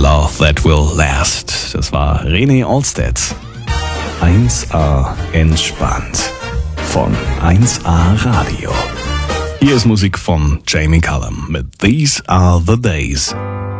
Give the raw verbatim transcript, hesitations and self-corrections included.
Love That Will Last. Das war René Olstedt. eins A entspannt von eins A Radio. Hier ist Musik von Jamie Cullum mit These Are the Days.